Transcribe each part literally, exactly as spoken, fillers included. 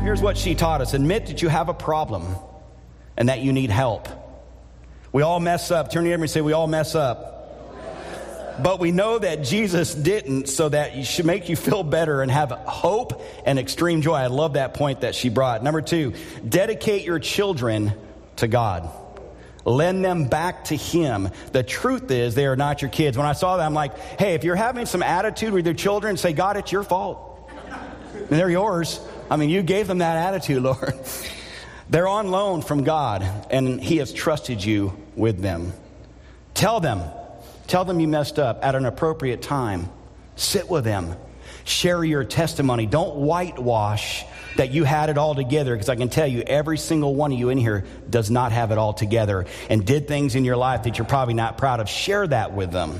here's what she taught us. Admit that you have a problem and that you need help. We all mess up. Turn to your neighbor and say, we all mess up. But we know that Jesus didn't, so that you should make you feel better and have hope and extreme joy. I love that point that she brought. Number two, dedicate your children to God. Lend them back to Him. The truth is, they are not your kids. When I saw that, I'm like, hey, if you're having some attitude with your children, say, God, it's your fault. And they're yours. I mean, you gave them that attitude, Lord. They're on loan from God, and He has trusted you with them. Tell them. Tell them you messed up at an appropriate time. Sit with them. Share your testimony. Don't whitewash that you had it all together, because I can tell you every single one of you in here does not have it all together and did things in your life that you're probably not proud of. Share that with them.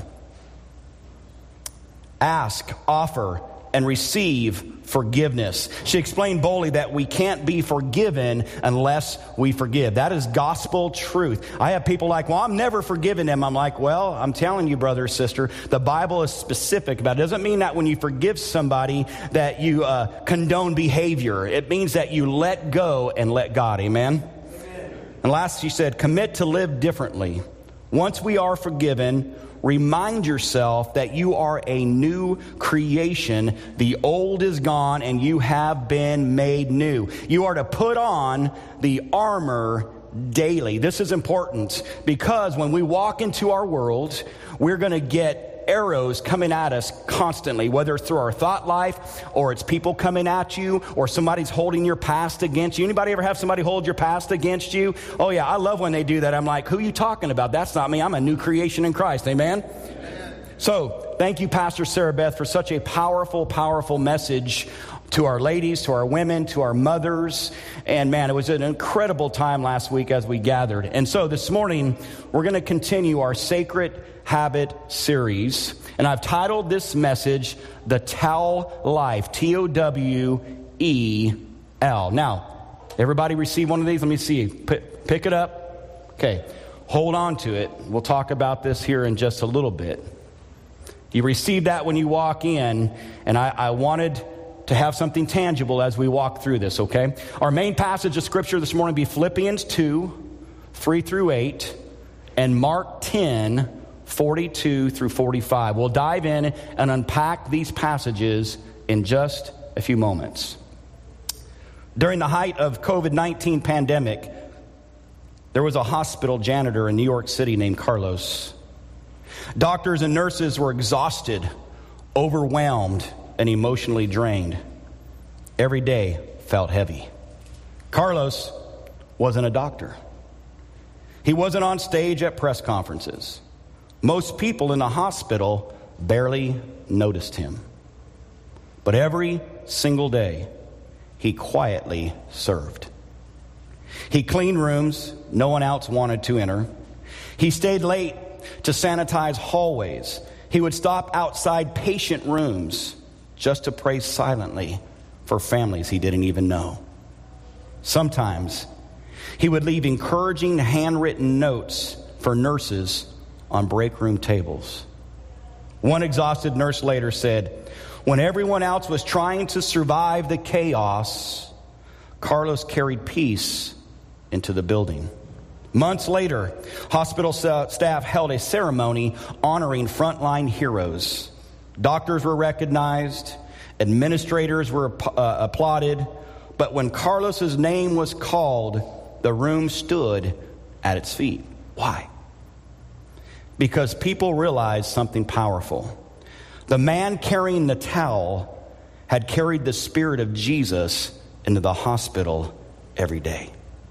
Ask, offer, and receive forgiveness. She explained boldly that we can't be forgiven unless we forgive. That is gospel truth. I have people like, well, I'm never forgiving them. I'm like, well, I'm telling you, brother or sister, the Bible is specific about it. It doesn't mean that when you forgive somebody that you uh, condone behavior. It means that you let go and let God. Amen? Amen. And last, she said, commit to live differently. Once we are forgiven, remind yourself that you are a new creation. The old is gone and you have been made new. You are to put on the armor daily. This is important because when we walk into our world, we're going to get arrows coming at us constantly, whether it's through our thought life or it's people coming at you or somebody's holding your past against you. Anybody ever have somebody hold your past against you? Oh yeah, I love when they do that. I'm like, who are you talking about? That's not me. I'm a new creation in Christ. Amen? Amen. So thank you, Pastor Sarah Beth, for such a powerful, powerful message to our ladies, to our women, to our mothers. And man, it was an incredible time last week as we gathered. And so this morning, we're going to continue our Sacred Habit series. And I've titled this message, The Towel Life, T O W E L. Now, everybody receive one of these? Let me see. P- pick it up. Okay. Hold on to it. We'll talk about this here in just a little bit. You receive that when you walk in, and I, I wanted to have something tangible as we walk through this, okay? Our main passage of Scripture this morning will be Philippians two, three through eight, and Mark ten, forty-two through forty-five. We'll dive in and unpack these passages in just a few moments. During the height of covid nineteen pandemic, there was a hospital janitor in New York City named Carlos. Doctors and nurses were exhausted, overwhelmed, and emotionally drained. Every day felt heavy. Carlos wasn't a doctor. He wasn't on stage at press conferences. Most people in the hospital barely noticed him. But every single day, he quietly served. He cleaned rooms no one else wanted to enter. He stayed late to sanitize hallways. He would stop outside patient rooms just to pray silently for families he didn't even know. Sometimes he would leave encouraging handwritten notes for nurses on break room tables. One exhausted nurse later said, when everyone else was trying to survive the chaos, Carlos carried peace into the building. Months later, hospital staff held a ceremony honoring frontline heroes. Doctors were recognized, administrators were uh, applauded, but when Carlos's name was called, the room stood at its feet. Why? Because people realized something powerful. The man carrying the towel had carried the Spirit of Jesus into the hospital every day.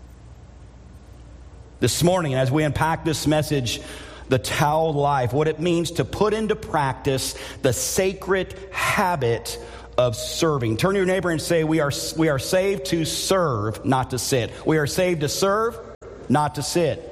This morning, as we unpack this message, the towel life, what it means to put into practice the sacred habit of serving. Turn to your neighbor and say, we are, we are saved to serve, not to sit. We are saved to serve, not to sit.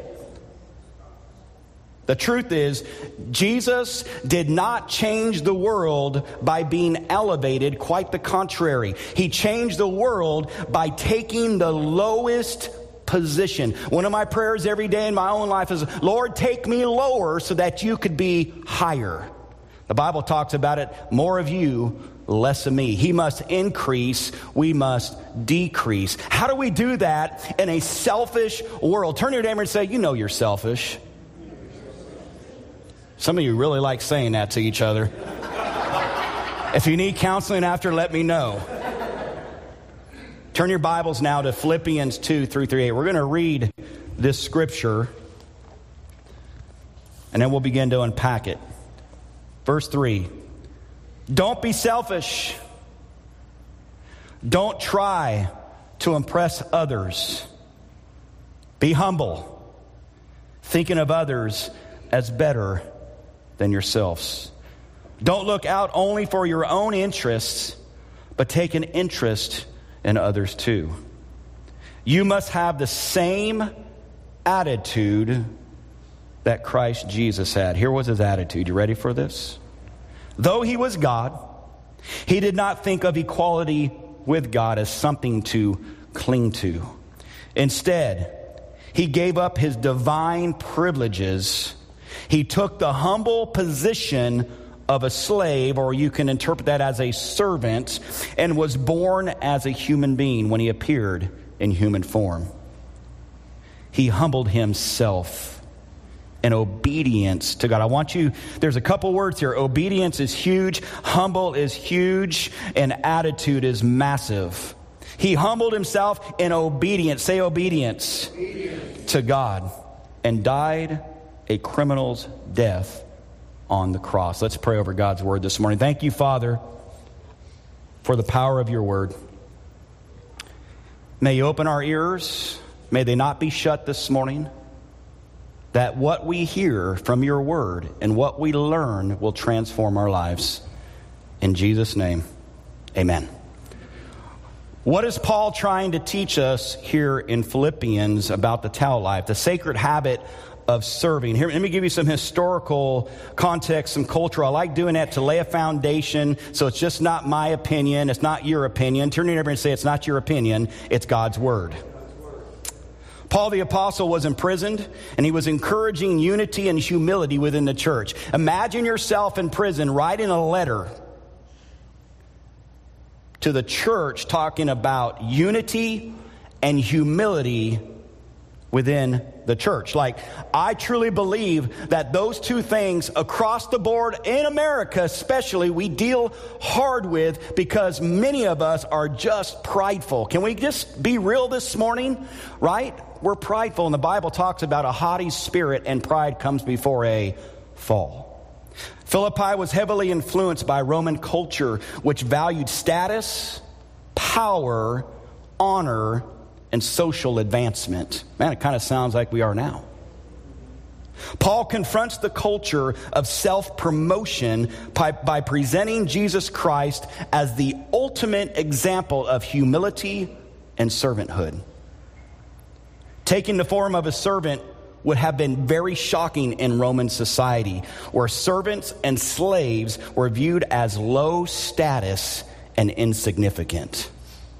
The truth is, Jesus did not change the world by being elevated. Quite the contrary. He changed the world by taking the lowest position. One of my prayers every day in my own life is, Lord, take me lower so that you could be higher. The Bible talks about it, more of you, less of me. He must increase, we must decrease. How do we do that in a selfish world? Turn to your neighbor and say, you know you're selfish. Some of you really like saying that to each other. If you need counseling after, let me know. Turn your Bibles now to Philippians two, three through eight. We're going to read this scripture, and then we'll begin to unpack it. Verse three. Don't be selfish. Don't try to impress others. Be humble, thinking of others as better than yourselves. Don't look out only for your own interests, but take an interest in others too. You must have the same attitude that Christ Jesus had. Here was his attitude. You ready for this? Though he was God, he did not think of equality with God as something to cling to. Instead, he gave up his divine privileges. He took the humble position of a slave, or you can interpret that as a servant, and was born as a human being when he appeared in human form. He humbled himself in obedience to God. I want you, there's a couple words here. Obedience is huge, humble is huge, and attitude is massive. He humbled himself in obedience, say obedience, obedience. To God, and died a criminal's death on the cross. Let's pray over God's word this morning. Thank you, Father, for the power of your word. May you open our ears. May they not be shut this morning. That what we hear from your word and what we learn will transform our lives. In Jesus' name, amen. What is Paul trying to teach us here in Philippians about the towel life, the sacred habit of serving? Here, let me give you some historical context, some culture. I like doing that to lay a foundation, so it's just not my opinion. It's not your opinion. Turn to your neighbor and say, it's not your opinion. It's God's word. Paul the Apostle was imprisoned, and he was encouraging unity and humility within the church. Imagine yourself in prison writing a letter to the church talking about unity and humility within the church. Like, I truly believe that those two things across the board in America especially, we deal hard with because many of us are just prideful. Can we just be real this morning? Right? We're prideful, and the Bible talks about a haughty spirit, and pride comes before a fall. Philippi was heavily influenced by Roman culture, which valued status, power, honor, and social advancement. Man, it kind of sounds like we are now. Paul confronts the culture of self-promotion by, by presenting Jesus Christ as the ultimate example of humility and servanthood. Taking the form of a servant would have been very shocking in Roman society, where servants and slaves were viewed as low status and insignificant.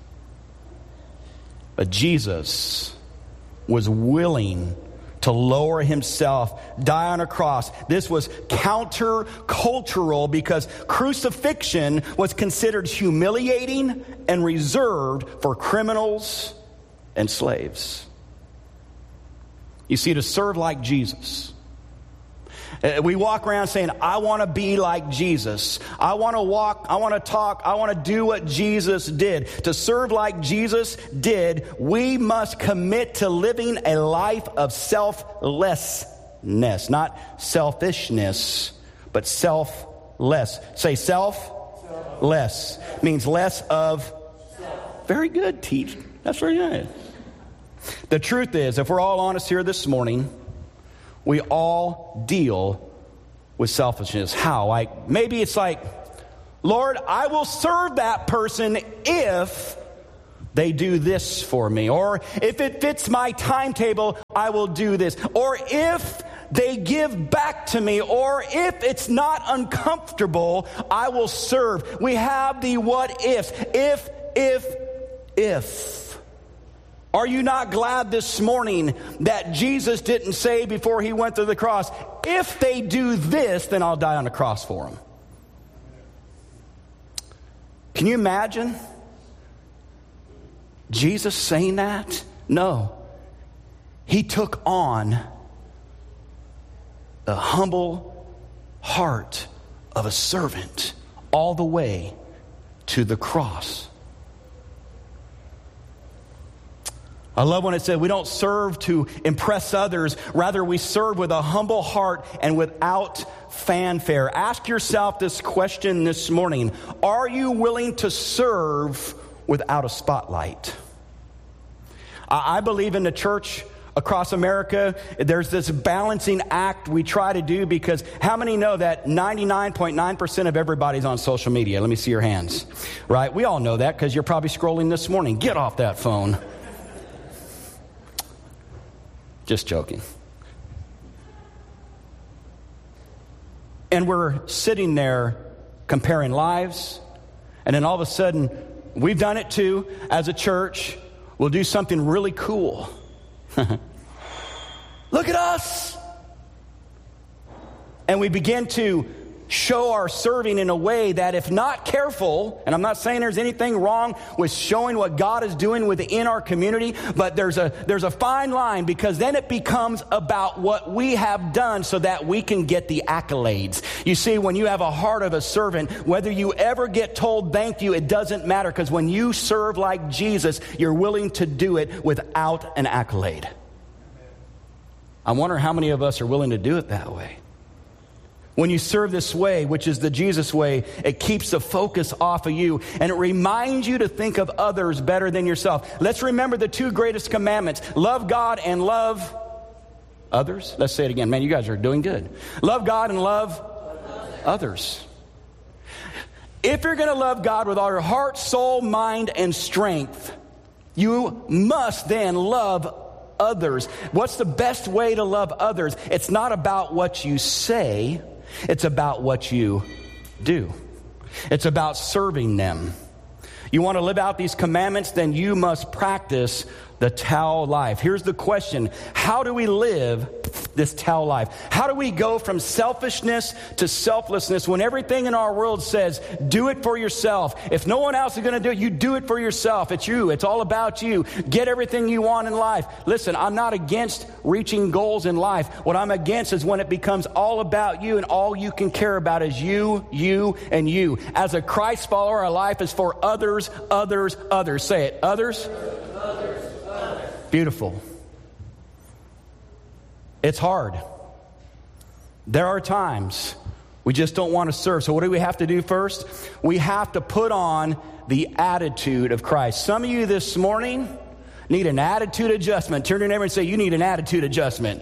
But Jesus was willing to lower himself, die on a cross. This was counter-cultural because crucifixion was considered humiliating and reserved for criminals and slaves. You see, to serve like Jesus. We walk around saying, I want to be like Jesus. I want to walk, I want to talk, I want to do what Jesus did. To serve like Jesus did, we must commit to living a life of selflessness. Not selfishness, but selfless. Say self-less. Means less of. Self. Very good, teach. That's very good. The truth is, if we're all honest here this morning, we all deal with selfishness. How? Like, maybe it's like, Lord, I will serve that person if they do this for me. Or if it fits my timetable, I will do this. Or if they give back to me. Or if it's not uncomfortable, I will serve. We have the what ifs. If, if, if. Are you not glad this morning that Jesus didn't say before he went to the cross, if they do this, then I'll die on the cross for them? Can you imagine Jesus saying that? No. He took on the humble heart of a servant all the way to the cross. I love when it said we don't serve to impress others. Rather, we serve with a humble heart and without fanfare. Ask yourself this question this morning. Are you willing to serve without a spotlight? I believe in the church across America, there's this balancing act we try to do, because how many know that ninety-nine point nine percent of everybody's on social media? Let me see your hands. Right? We all know that because you're probably scrolling this morning. Get off that phone. Just joking. And we're sitting there comparing lives, and then all of a sudden, we've done it too as a church. We'll do something really cool. Look at us. And we begin to show our serving in a way that, if not careful, and I'm not saying there's anything wrong with showing what God is doing within our community, but there's a there's a fine line, because then it becomes about what we have done so that we can get the accolades. You see, when you have a heart of a servant, whether you ever get told thank you, it doesn't matter, because when you serve like Jesus, you're willing to do it without an accolade. I wonder how many of us are willing to do it that way. When you serve this way, which is the Jesus way, it keeps the focus off of you, and it reminds you to think of others better than yourself. Let's remember the two greatest commandments: love God and love others. Let's say it again. Man, you guys are doing good. Love God and love others. If you're going to love God with all your heart, soul, mind, and strength, you must then love others. What's the best way to love others? It's not about what you say. It's about what you do. It's about serving them. You want to live out these commandments, then you must practice the Tao life. Here's the question. How do we live this Tao life? How do we go from selfishness to selflessness when everything in our world says, do it for yourself? If no one else is going to do it, you do it for yourself. It's you. It's all about you. Get everything you want in life. Listen, I'm not against reaching goals in life. What I'm against is when it becomes all about you and all you can care about is you, you, and you. As a Christ follower, our life is for others, others, others. Say it. Others. Others. Beautiful. It's hard. There are times we just don't want to serve. So what do we have to do first? We have to put on the attitude of Christ. Some of you this morning need an attitude adjustment. Turn to your neighbor and say, you need an attitude adjustment.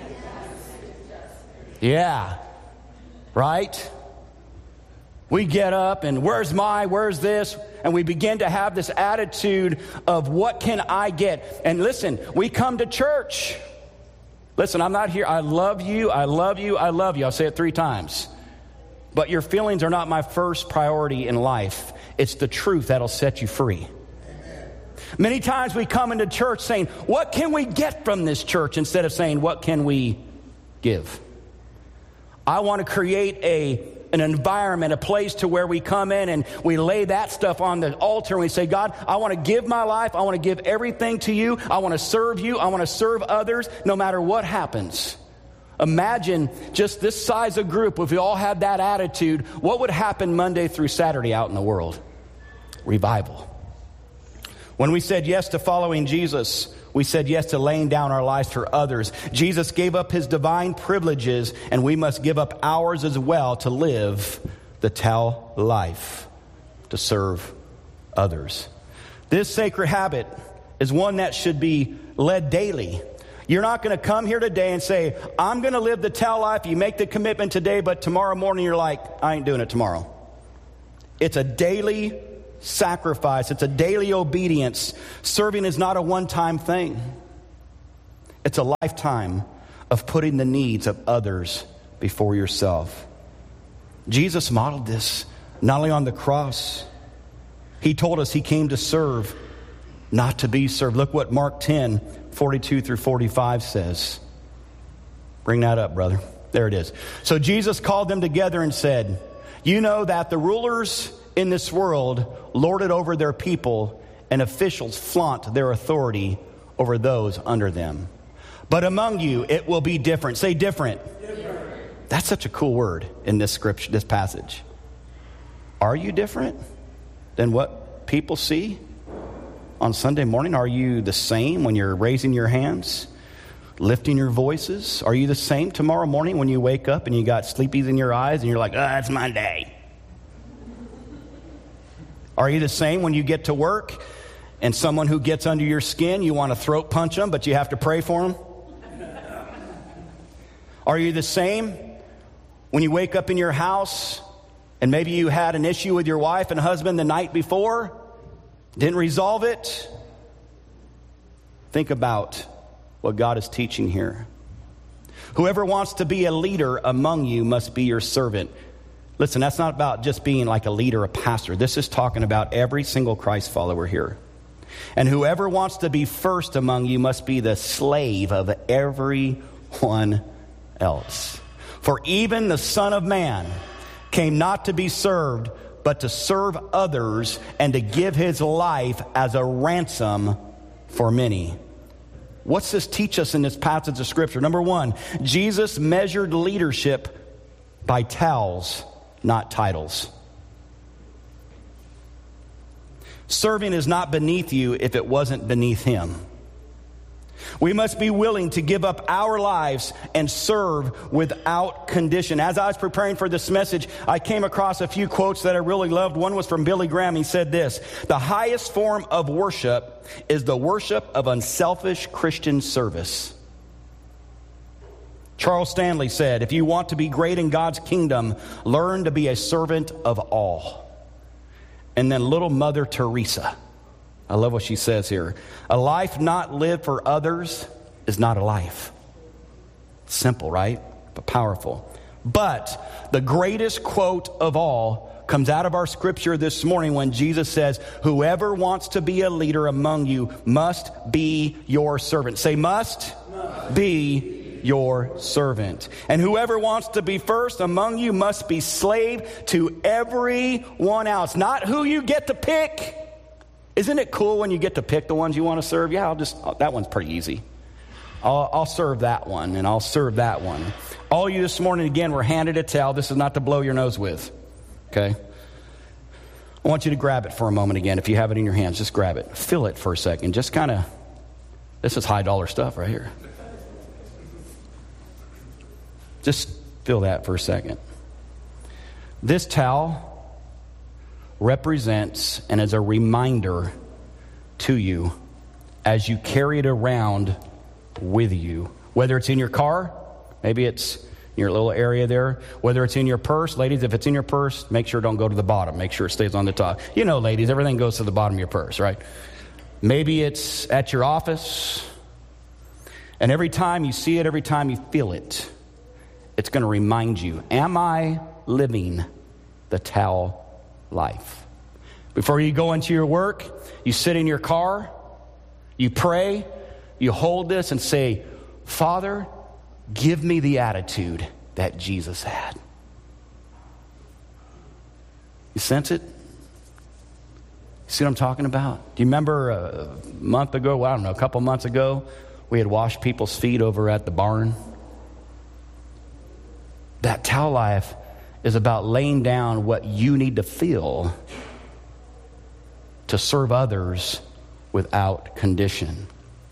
Yeah. Right? We get up and where's my, where's this? And we begin to have this attitude of what can I get? And listen, we come to church. Listen, I'm not here. I love you. I love you. I love you. I'll say it three times. But your feelings are not my first priority in life. It's the truth that'll set you free. Amen. Many times we come into church saying, what can we get from this church? Instead of saying, what can we give? I want to create a an environment, a place to where we come in and we lay that stuff on the altar and we say, God, I want to give my life. I want to give everything to you. I want to serve you. I want to serve others no matter what happens. Imagine just this size of group. If we all had that attitude, what would happen Monday through Saturday out in the world? Revival. When we said yes to following Jesus, we said yes to laying down our lives for others. Jesus gave up his divine privileges, and we must give up ours as well to live the Tao life, to serve others. This sacred habit is one that should be led daily. You're not going to come here today and say, I'm going to live the Tao life. You make the commitment today, but tomorrow morning you're like, I ain't doing it tomorrow. It's a daily sacrifice. It's a daily obedience. Serving is not a one-time thing. It's a lifetime of putting the needs of others before yourself. Jesus modeled this not only on the cross. He told us he came to serve, not to be served. Look what Mark ten, forty-two through forty-five says. Bring that up, brother. There it is. So Jesus called them together and said, you know that the rulers in this world lord it over their people, and officials flaunt their authority over those under them. But among you, it will be different. Say different. Different. That's such a cool word in this scripture, this passage. Are you different than what people see on Sunday morning? Are you the same when you're raising your hands, lifting your voices? Are you the same tomorrow morning when you wake up and you got sleepies in your eyes and you're like, ah, it's Monday? Are you the same when you get to work and someone who gets under your skin, you want to throat punch them, but you have to pray for them? Are you the same when you wake up in your house and maybe you had an issue with your wife and husband the night before, didn't resolve it? Think about what God is teaching here. Whoever wants to be a leader among you must be your servant. Listen, that's not about just being like a leader, a pastor. This is talking about every single Christ follower here. And whoever wants to be first among you must be the slave of everyone else. For even the Son of Man came not to be served, but to serve others and to give his life as a ransom for many. What's this teach us in this passage of Scripture? Number one, Jesus measured leadership by towels, not titles. Serving is not beneath you if it wasn't beneath him. We must be willing to give up our lives and serve without condition. As I was preparing for this message, I came across a few quotes that I really loved. One was from Billy Graham. He said this: the highest form of worship is the worship of unselfish Christian service. Charles Stanley said, if you want to be great in God's kingdom, learn to be a servant of all. And then little Mother Teresa, I love what she says here. A life not lived for others is not a life. Simple, right? But powerful. But the greatest quote of all comes out of our scripture this morning when Jesus says, whoever wants to be a leader among you must be your servant. Say must, must. Be your servant. And whoever wants to be first among you must be slave to everyone else. Not who you get to pick. Isn't it cool when you get to pick the ones you want to serve? Yeah, I'll just, that one's pretty easy. I'll, I'll serve that one, and I'll serve that one. All you this morning, again, we're handed a towel. This is not to blow your nose with, okay? I want you to grab it for a moment again. If you have it in your hands, just grab it. Feel it for a second. Just kind of, this is high dollar stuff right here. Just feel that for a second. This towel represents and is a reminder to you as you carry it around with you. Whether it's in your car, maybe it's in your little area there. Whether it's in your purse. Ladies, if it's in your purse, make sure it don't go to the bottom. Make sure it stays on the top. You know, ladies, everything goes to the bottom of your purse, right? Maybe it's at your office. And every time you see it, every time you feel it, it's going to remind you, am I living the towel life? Before you go into your work, you sit in your car, you pray, you hold this and say, Father, give me the attitude that Jesus had. You sense it? You see what I'm talking about? Do you remember a month ago, well, I don't know, a couple months ago, we had washed people's feet over at the barn? That towel life is about laying down what you need to feel to serve others without condition.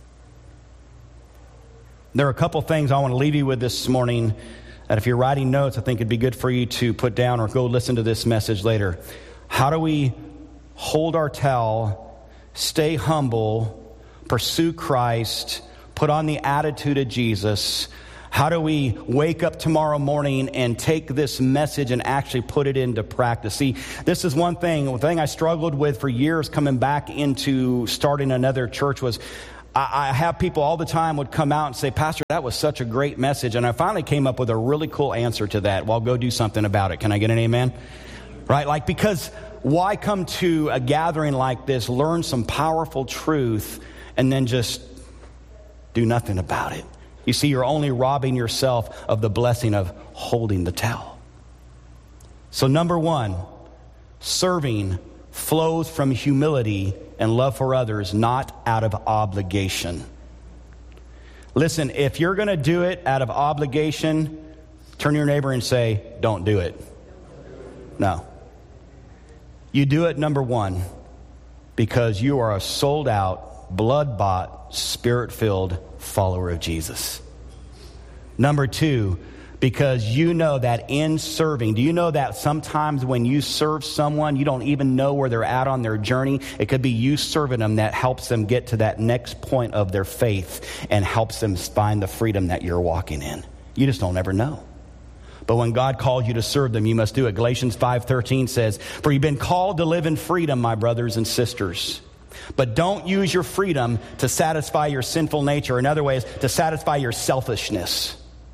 There are a couple things I want to leave you with this morning that if you're writing notes, I think it'd be good for you to put down or go listen to this message later. How do we hold our towel, stay humble, pursue Christ, put on the attitude of Jesus? How do we wake up tomorrow morning and take this message and actually put it into practice? See, this is one thing, one thing I struggled with for years coming back into starting another church was I, I have people all the time would come out and say, Pastor, that was such a great message. And I finally came up with a really cool answer to that. Well, go do something about it. Can I get an amen? Right? Like, because why come to a gathering like this, learn some powerful truth, and then just do nothing about it? You see, you're only robbing yourself of the blessing of holding the towel. So number one, Serving flows from humility and love for others, not out of obligation. Listen, if you're going to do it out of obligation, turn to your neighbor and say, don't do it. No. You do it, number one, because you are a sold-out, blood-bought, spirit-filled follower of Jesus. Number two, because you know that in serving, do you know that sometimes when you serve someone, you don't even know where they're at on their journey? It could be you serving them that helps them get to that next point of their faith and helps them find the freedom that you're walking in. You just don't ever know. But when God called you to serve them, you must do it. Galatians five thirteen says, for you've been called to live in freedom, my brothers and sisters. But don't use your freedom to satisfy your sinful nature. In other ways, to satisfy your selfishness.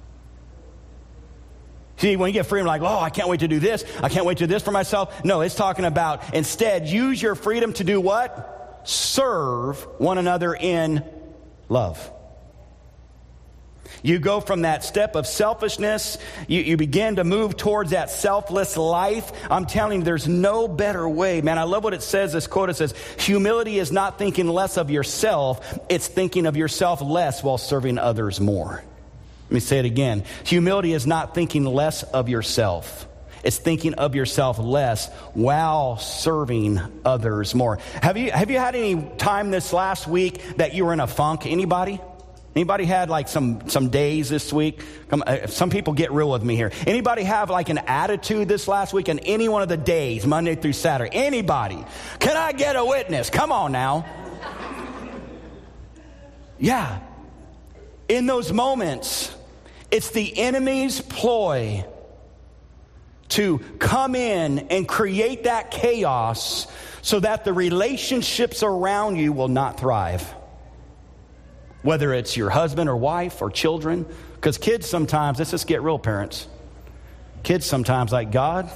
See, when you get freedom, like, oh, I can't wait to do this. I can't wait to do this for myself. No, it's talking about instead use your freedom to do what? Serve one another in love. You go from that step of selfishness, you, you begin to move towards that selfless life. I'm telling you, there's no better way. Man, I love what it says, this quote, it says, humility is not thinking less of yourself, it's thinking of yourself less while serving others more. Let me say it again. Humility is not thinking less of yourself. It's thinking of yourself less while serving others more. Have you, have you had any time this last week that you were in a funk? Anybody? Anybody had like some, some days this week? Come, uh, some people get real with me here. Anybody have like an attitude this last week in any one of the days, Monday through Saturday? Anybody? Can I get a witness? Come on now. Yeah. In those moments, it's the enemy's ploy to come in and create that chaos so that the relationships around you will not thrive. Whether it's your husband or wife or children. Because kids sometimes, let's just get real, parents. Kids sometimes like, God,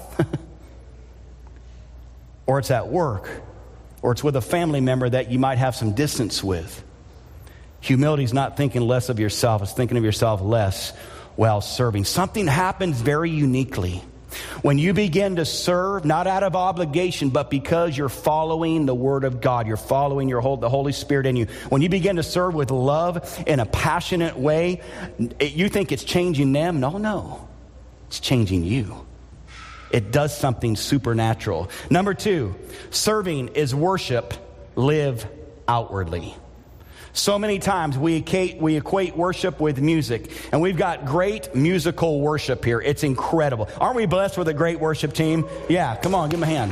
or it's at work, or it's with a family member that you might have some distance with. Humility is not thinking less of yourself. It's thinking of yourself less while serving. Something happens very uniquely when you begin to serve, not out of obligation, but because you're following the Word of God. You're following your whole, the Holy Spirit in you. When you begin to serve with love in a passionate way, it, you think it's changing them. No, no. It's changing you. It does something supernatural. Number two, serving is worship. Live outwardly. So many times we equate, we equate worship with music, and we've got great musical worship here. It's incredible. Aren't we blessed with a great worship team? Yeah, come on, give them a hand.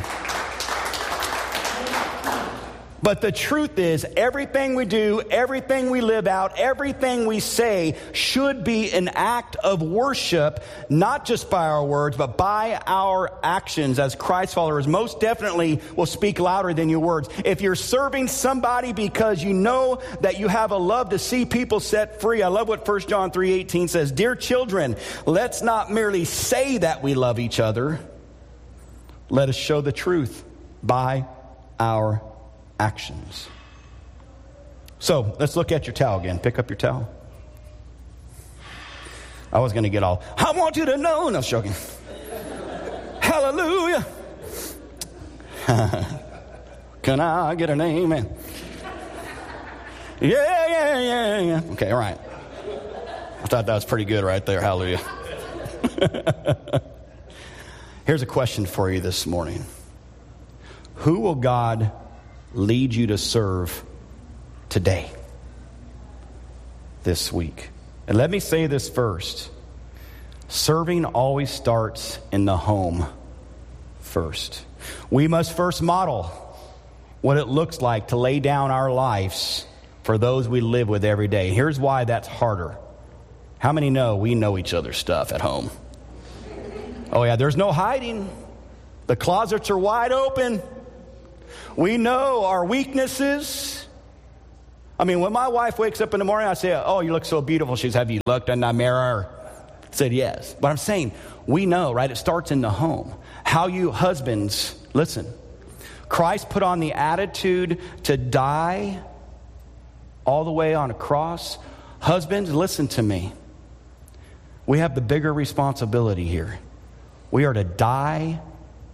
But the truth is, everything we do, everything we live out, everything we say should be an act of worship, not just by our words, but by our actions as Christ followers. Most definitely will speak louder than your words. If you're serving somebody because you know that you have a love to see people set free, I love what First John three eighteen says. Dear children, let's not merely say that we love each other. Let us show the truth by our actions. So let's look at your towel again. Pick up your towel. I was going to get all, I want you to know. No, joking. Hallelujah. Can I get an amen? Yeah, yeah, yeah, yeah. Okay, all right. I thought that was pretty good right there. Hallelujah. Here's a question for you this morning. Who will God lead you to serve today, this week? And let me say this first. Serving always starts in the home first. We must first model what it looks like to lay down our lives for those we live with every day. Here's why that's harder. How many know we know each other's stuff at home? Oh yeah, there's no hiding. The closets are wide open. We know our weaknesses. I mean, when my wife wakes up in the morning, I say, oh, you look so beautiful. She says, have you looked in the mirror? I said, yes. But I'm saying, we know, right? It starts in the home. How you husbands, listen, Christ put on the attitude to die all the way on a cross. Husbands, listen to me. We have the bigger responsibility here. We are to die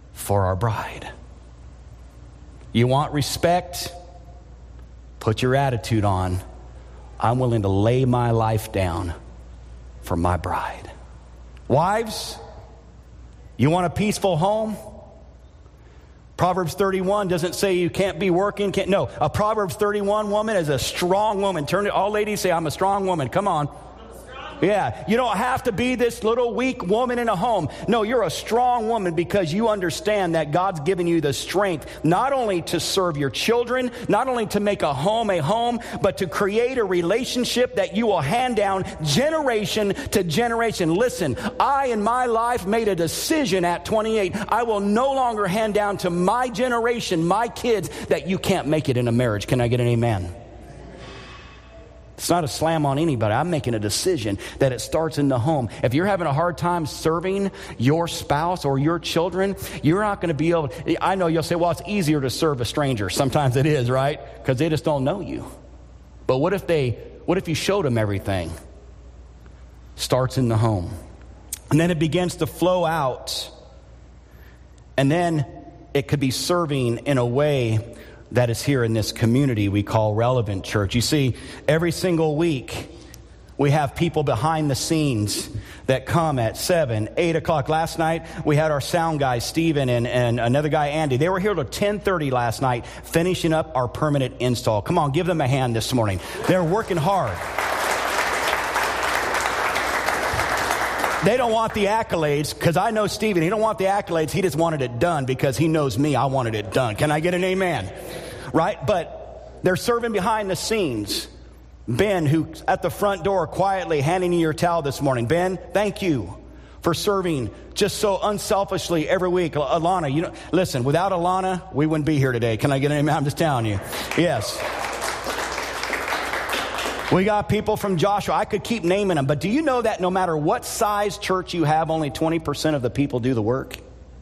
for our bride. You want respect? Put your attitude on. I'm willing to lay my life down for my bride. Wives, you want a peaceful home? Proverbs thirty-one doesn't say you can't be working. Can't, no, a Proverbs thirty-one woman is a strong woman. Turn it, all ladies say, I'm a strong woman. Come on. Yeah, you don't have to be this little weak woman in a home. No, you're a strong woman because you understand that God's given you the strength not only to serve your children, not only to make a home a home, but to create a relationship that you will hand down generation to generation. Listen, I in my life made a decision at twenty-eight. I will no longer hand down to my generation, my kids, that you can't make it in a marriage. Can I get an amen? It's not a slam on anybody. I'm making a decision that it starts in the home. If you're having a hard time serving your spouse or your children, you're not going to be able to. I know you'll say, well, it's easier to serve a stranger. Sometimes it is, right? Because they just don't know you. But what if they, what if you showed them everything? Starts in the home. And then it begins to flow out. And then it could be serving in a way that is here in this community we call Relevant Church. You see, every single week we have people behind the scenes that come at seven, eight o'clock. Last night we had our sound guy, Steven, and, and another guy, Andy. They were here till ten thirty last night finishing up our permanent install. Come on, give them a hand this morning. They're working hard. They don't want the accolades, because I know Stephen. He don't want the accolades. He just wanted it done because he knows me. I wanted it done. Can I get an amen? Right? But they're serving behind the scenes. Ben, who's at the front door quietly handing you your towel this morning. Ben, thank you for serving just so unselfishly every week. Alana, you know, listen, without Alana, we wouldn't be here today. Can I get an amen? I'm just telling you. Yes. We got people from Joshua. I could keep naming them, but do you know that no matter what size church you have, only twenty percent of the people do the work?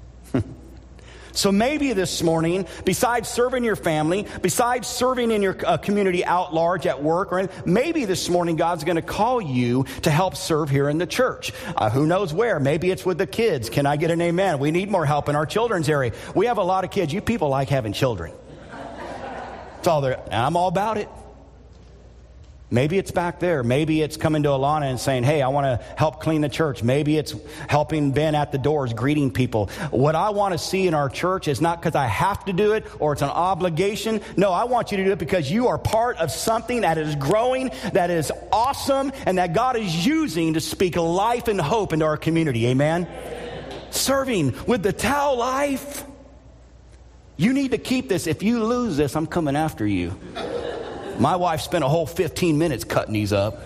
So maybe this morning, besides serving your family, besides serving in your uh, community out large at work, or maybe this morning God's going to call you to help serve here in the church. Uh, who knows where? Maybe it's with the kids. Can I get an amen? We need more help in our children's area. We have a lot of kids. You people like having children. That's all there. And I'm all about it. Maybe it's back there. Maybe it's coming to Alana and saying, hey, I want to help clean the church. Maybe it's helping Ben at the doors, greeting people. What I want to see in our church is not because I have to do it or it's an obligation. No, I want you to do it because you are part of something that is growing, that is awesome, and that God is using to speak life and hope into our community. Amen? Amen. Serving with the towel life. You need to keep this. If you lose this, I'm coming after you. My wife spent a whole fifteen minutes cutting these up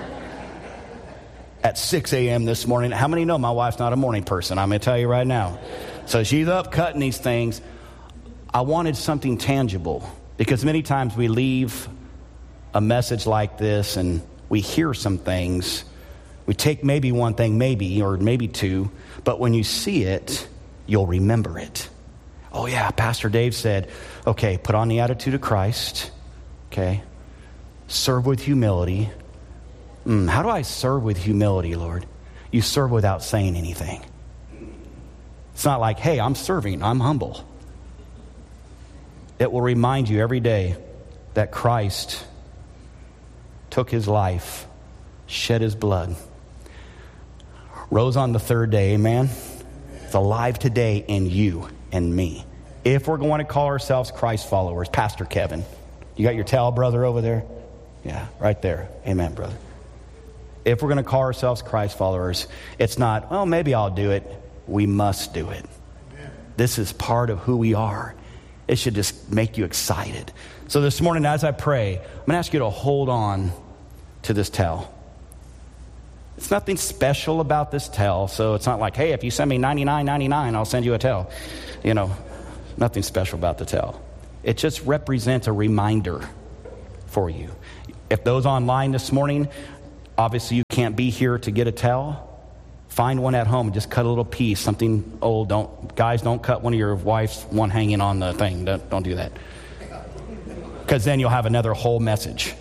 at six a.m. this morning. How many know my wife's not a morning person? I'm going to tell you right now. So she's up cutting these things. I wanted something tangible because many times we leave a message like this and we hear some things. We take maybe one thing, maybe, or maybe two, but when you see it, you'll remember it. Oh yeah, Pastor Dave said, okay, put on the attitude of Christ. Okay, serve with humility. Mm, how do I serve with humility, Lord? You serve without saying anything. It's not like, hey, I'm serving, I'm humble. It will remind you every day that Christ took his life, shed his blood, rose on the third day, amen? It's alive today in you and me. If we're going to call ourselves Christ followers, Pastor Kevin, you got your towel, brother, over there? Yeah, right there. Amen, brother. If we're going to call ourselves Christ followers, it's not, well, maybe I'll do it. We must do it. Amen. This is part of who we are. It should just make you excited. So this morning, as I pray, I'm going to ask you to hold on to this towel. It's nothing special about this towel, so it's not like, hey, if you send me ninety-nine ninety-nine, I'll send you a towel. You know, nothing special about the towel. It just represents a reminder for you. If those online this morning, obviously you can't be here to get a towel, find one at home and just cut a little piece, something old. Don't guys, don't cut one of your wife's one hanging on the thing. Don't, don't do that. Because then you'll have another whole message.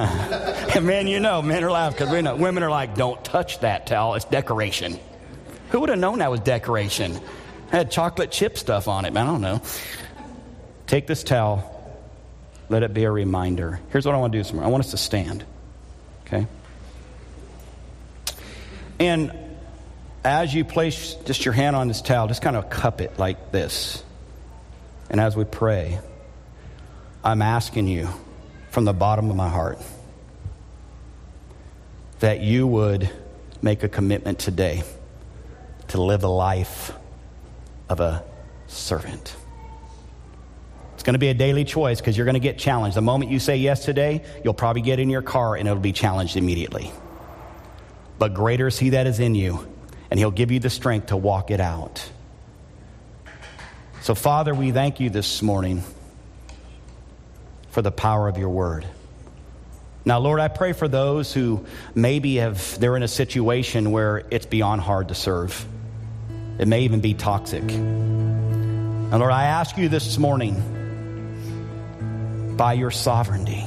And man, you know, men are laughing because we know women are like, don't touch that towel. It's decoration. Who would have known that was decoration? It had chocolate chip stuff on it, man. I don't know. Take this towel. Let it be a reminder. Here's what I want to do this morning. I want us to stand. Okay? And as you place just your hand on this towel, just kind of cup it like this. And as we pray, I'm asking you from the bottom of my heart that you would make a commitment today to live a life of a servant. It's going to be a daily choice because you're going to get challenged. The moment you say yes today, you'll probably get in your car and it'll be challenged immediately. But greater is he that is in you, and he'll give you the strength to walk it out. So, Father, we thank you this morning for the power of your word. Now, Lord, I pray for those who maybe have, they're in a situation where it's beyond hard to serve. It may even be toxic. And Lord, I ask you this morning, by your sovereignty,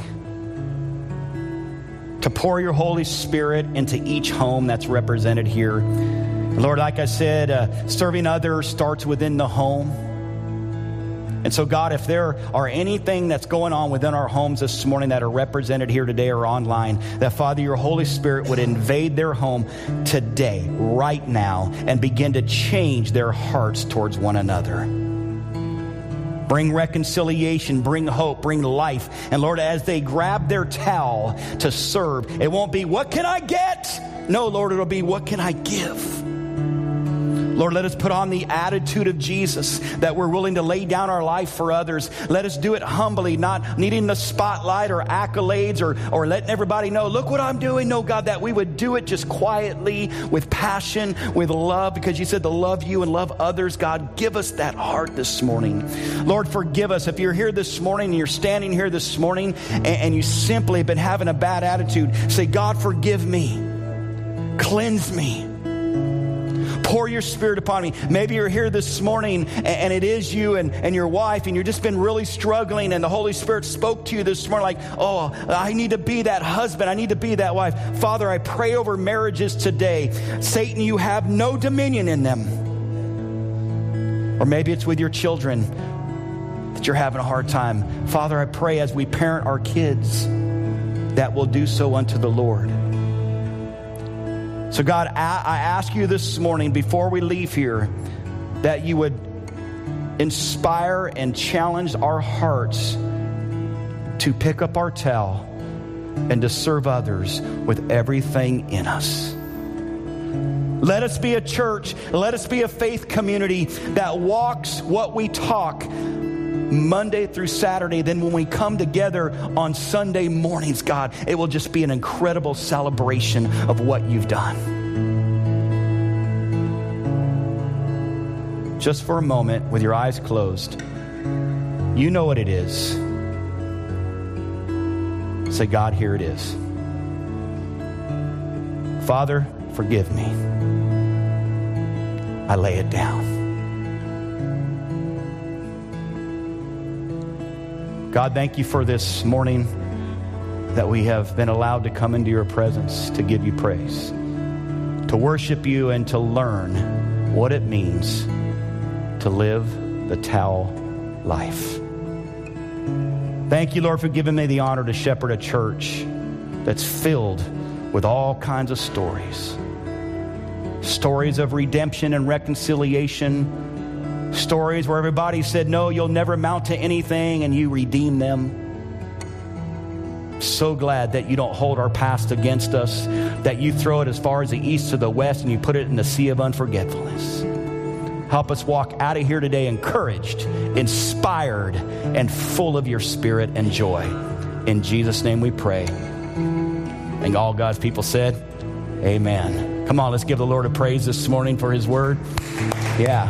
to pour your Holy Spirit into each home that's represented here. Lord, like I said, uh, serving others starts within the home. And so, God, if there are anything that's going on within our homes this morning that are represented here today or online, that, Father, your Holy Spirit would invade their home today, right now, and begin to change their hearts towards one another. Bring reconciliation, bring hope, bring life. And Lord, as they grab their towel to serve, it won't be, what can I get? No, Lord, it'll be, what can I give? Lord, let us put on the attitude of Jesus, that we're willing to lay down our life for others. Let us do it humbly, not needing the spotlight or accolades or, or letting everybody know, look what I'm doing. No, God, that we would do it just quietly, with passion, with love, because you said to love you and love others. God, give us that heart this morning. Lord, forgive us. If you're here this morning and you're standing here this morning and, and you simply have been having a bad attitude, say, God, forgive me. Cleanse me. Pour your Spirit upon me. Maybe you're here this morning and, and it is you and, and your wife and you've just been really struggling and the Holy Spirit spoke to you this morning like, oh, I need to be that husband. I need to be that wife. Father, I pray over marriages today. Satan, you have no dominion in them. Or maybe it's with your children that you're having a hard time. Father, I pray as we parent our kids that we'll do so unto the Lord. So God, I ask you this morning before we leave here that you would inspire and challenge our hearts to pick up our towel and to serve others with everything in us. Let us be a church, let us be a faith community that walks what we talk Monday through Saturday. Then when we come together on Sunday mornings, God, it will just be an incredible celebration of what you've done. Just for a moment, with your eyes closed, you know what it is. Say, God, here it is. Father, forgive me. I lay it down. God, thank you for this morning that we have been allowed to come into your presence to give you praise, to worship you, and to learn what it means to live the towel life. Thank you, Lord, for giving me the honor to shepherd a church that's filled with all kinds of stories. Stories of redemption and reconciliation. Stories where everybody said, no, you'll never amount to anything, and you redeem them. So glad that you don't hold our past against us, that you throw it as far as the east to the west and you put it in the sea of unforgetfulness. Help us walk out of here today encouraged, inspired, and full of your spirit and joy. In Jesus' name we pray. And all God's people said, amen. Come on, let's give the Lord a praise this morning for his word. Yeah.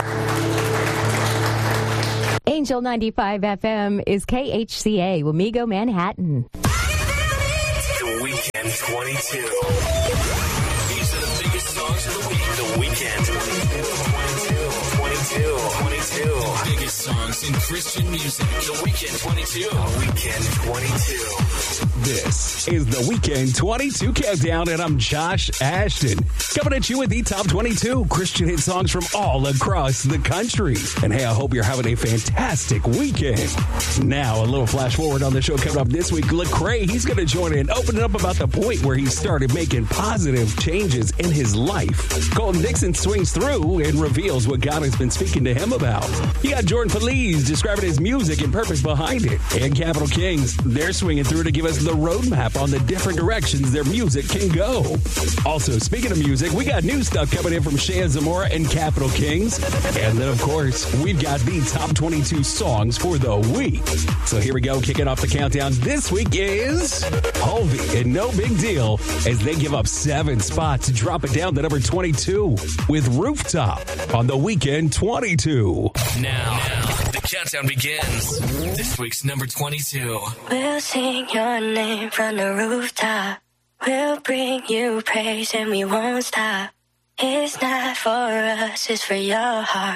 Angel ninety-five F M is K H C A, Wamego, Manhattan. The Weekend twenty-two. These are the biggest songs of the week. The Weekend twenty-two. twenty-two. twenty-two. twenty-two. The biggest songs in Christian music. The Weekend twenty-two. The Weekend twenty-two. This is the Weekend twenty-two Countdown, and I'm Josh Ashton. Coming at you with the top twenty-two Christian hit songs from all across the country. And hey, I hope you're having a fantastic weekend. Now, a little flash forward on the show coming up this week. Lecrae, he's going to join in, opening up about the point where he started making positive changes in his life. Colton Dixon swings through and reveals what God has been speaking to him about. You got Jordan Feliz describing his music and purpose behind it. And Capital Kings, they're swinging through to give us the roadmap on the different directions their music can go. Also, speaking of music, we got new stuff coming in from Shea Zamora and Capital Kings. And then, of course, we've got the top twenty-two songs for the week. So here we go, kicking off the countdown this week is Hulvey and No Big Deal as they give up seven spots to drop it down to number twenty-two with Rooftop on the Weekend twenty-two. Now, now, the countdown begins. This week's number twenty-two. We'll sing your name from the rooftop. We'll bring you praise and we won't stop. It's not for us, it's for your heart.